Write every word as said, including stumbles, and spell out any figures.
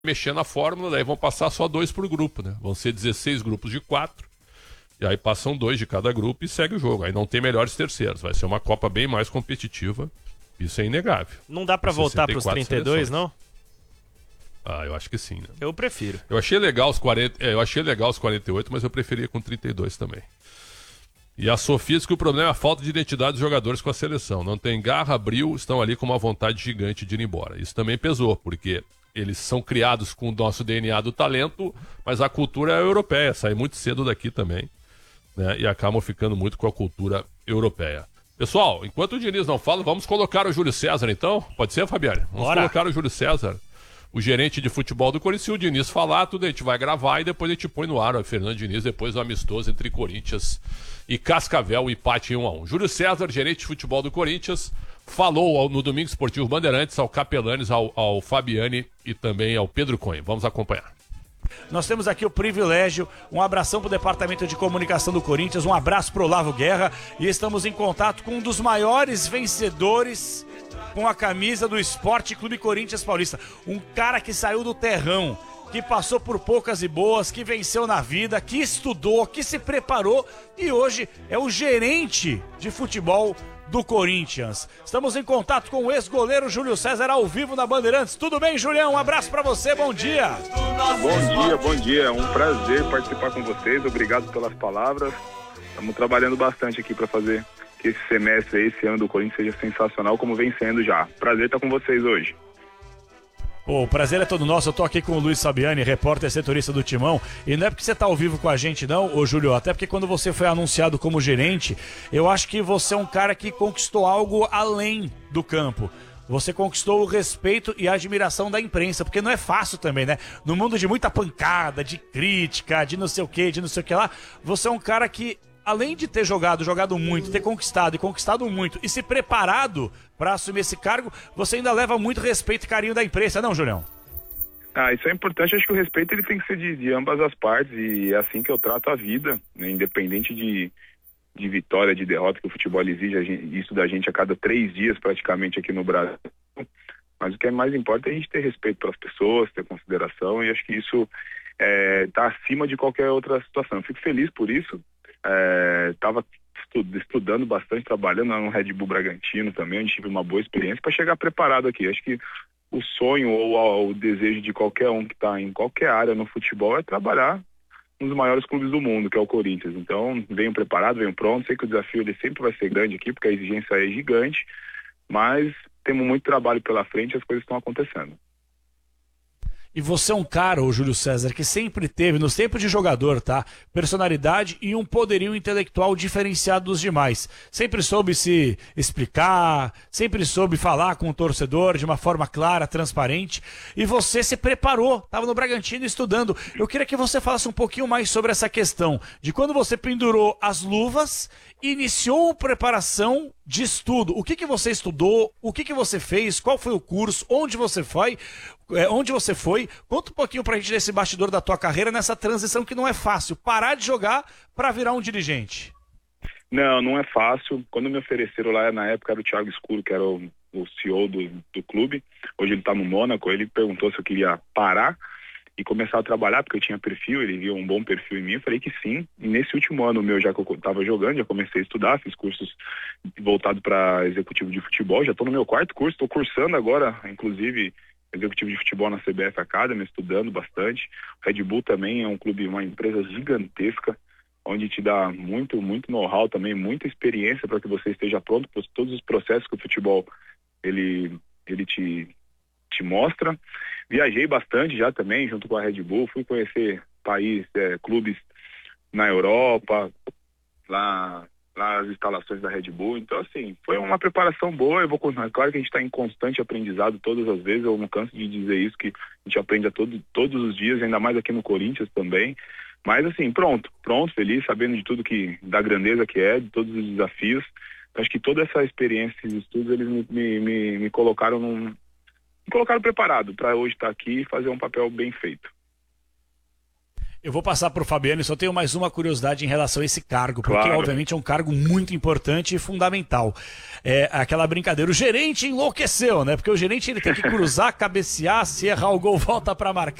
mexer na fórmula, daí vão passar só dois por grupo, né? Vão ser dezesseis grupos de quatro, e aí passam dois de cada grupo e segue o jogo. Aí não tem melhores terceiros, vai ser uma Copa bem mais competitiva, isso é inegável. Não dá pra voltar pros trinta e dois, não? Ah, eu acho que sim, né? Eu prefiro. Eu achei legal os quarenta, é, eu achei legal os quarenta e oito, mas eu preferia com trinta e dois também. E a Sofia diz que o problema é a falta de identidade dos jogadores com a seleção. Não tem garra, brio, estão ali com uma vontade gigante de ir embora. Isso também pesou, porque eles são criados com o nosso D N A do talento, mas a cultura é europeia, sai muito cedo daqui também, né? E acabam ficando muito com a cultura europeia. Pessoal, enquanto o Diniz não fala, vamos colocar o Júlio César então? Pode ser, Fabiane? Vamos Bora. colocar o Júlio César, o gerente de futebol do Corinthians. Se o Diniz falar, tudo a gente vai gravar e depois a gente põe no ar o Fernando Diniz, depois do amistoso entre Corinthians e Cascavel, o empate em um a um. Júlio César, gerente de futebol do Corinthians, falou ao, no Domingo Esportivo Bandeirantes, ao Capelanes, ao, ao Fabiane e também ao Pedro Cunha. Vamos acompanhar. Nós temos aqui o privilégio, um abração para o Departamento de Comunicação do Corinthians, um abraço para o Olavo Guerra, e estamos em contato com um dos maiores vencedores com a camisa do Esporte Clube Corinthians Paulista. Um cara que saiu do terrão, que passou por poucas e boas, que venceu na vida, que estudou, que se preparou e hoje é o gerente de futebol do Corinthians. Estamos em contato com o ex-goleiro Júlio César ao vivo na Bandeirantes. Tudo bem, Julião? Um abraço pra você, bom dia. Bom dia, bom dia. É um prazer participar com vocês. Obrigado pelas palavras. Estamos trabalhando bastante aqui para fazer que esse semestre, esse ano do Corinthians seja sensacional, como vem sendo já. Prazer estar com vocês hoje. Pô, o prazer é todo nosso. Eu tô aqui com o Luiz Fabiani, repórter setorista do Timão. E não é porque você tá ao vivo com a gente, não, ô Júlio. Até porque quando você foi anunciado como gerente, eu acho que você é um cara que conquistou algo além do campo. Você conquistou o respeito e a admiração da imprensa, porque não é fácil também, né? No mundo de muita pancada, de crítica, de não sei o que, de não sei o que lá, você é um cara que, além de ter jogado, jogado muito, ter conquistado e conquistado muito e se preparado para assumir esse cargo, você ainda leva muito respeito e carinho da imprensa, não, Julião? Ah, isso é importante. Acho que o respeito ele tem que ser de, de ambas as partes, e é assim que eu trato a vida, né? Independente de, de vitória, de derrota, que o futebol exige a gente, isso da gente a cada três dias praticamente aqui no Brasil. Mas o que é mais importante é a gente ter respeito pelas pessoas, ter consideração, e acho que isso está é, acima de qualquer outra situação. Eu fico feliz por isso. Estava é, estudando bastante, trabalhando no Red Bull Bragantino também, onde tive uma boa experiência para chegar preparado aqui. Acho que o sonho ou o desejo de qualquer um que está em qualquer área no futebol é trabalhar nos maiores clubes do mundo, que é o Corinthians. Então, venho preparado, venho pronto. Sei que o desafio ele sempre vai ser grande aqui, porque a exigência é gigante, mas temos muito trabalho pela frente e as coisas estão acontecendo. E você é um cara, ô Júlio César, que sempre teve, nos tempos de jogador, tá? Personalidade e um poderio intelectual diferenciado dos demais. Sempre soube se explicar, sempre soube falar com o torcedor de uma forma clara, transparente. E você se preparou, estava no Bragantino estudando. Eu queria que você falasse um pouquinho mais sobre essa questão de quando você pendurou as luvas, iniciou a preparação de estudo. O que que você estudou? O que que você fez? Qual foi o curso? Onde você foi? É, onde você foi? Conta um pouquinho pra gente desse bastidor da tua carreira, nessa transição que não é fácil. Parar de jogar para virar um dirigente. Não, não é fácil. Quando me ofereceram lá, na época era o Thiago Escuro, que era o, o C E O do, do clube. Hoje ele tá no Mônaco. Ele perguntou se eu queria parar e começar a trabalhar, porque eu tinha perfil, ele viu um bom perfil em mim. Eu falei que sim. E nesse último ano meu, já que eu tava jogando, já comecei a estudar, fiz cursos voltados para executivo de futebol. Já tô no meu quarto curso, tô cursando agora, inclusive, executivo de futebol na C B F Academy, estudando bastante. O Red Bull também é um clube, uma empresa gigantesca, onde te dá muito, muito know-how também, muita experiência para que você esteja pronto para todos os processos que o futebol ele, ele te, te mostra. Viajei bastante já também, junto com a Red Bull, fui conhecer países, é, clubes na Europa, lá nas instalações da Red Bull. Então, assim, foi uma preparação boa. Eu vou continuar. Claro que a gente está em constante aprendizado todas as vezes. Eu não canso de dizer isso, que a gente aprende a todo, todos os dias, ainda mais aqui no Corinthians também. Mas, assim, pronto, pronto, feliz, sabendo de tudo que, da grandeza que é, de todos os desafios. Então, acho que toda essa experiência, esses estudos, eles me, me, me, me colocaram num, me colocaram preparado para hoje estar aqui e fazer um papel bem feito. Eu vou passar para o Fabiano e só tenho mais uma curiosidade em relação a esse cargo, porque Claro. obviamente é um cargo muito importante e fundamental. É aquela brincadeira, o gerente enlouqueceu, né? Porque o gerente ele tem que cruzar, cabecear, se errar o gol, volta para marcar.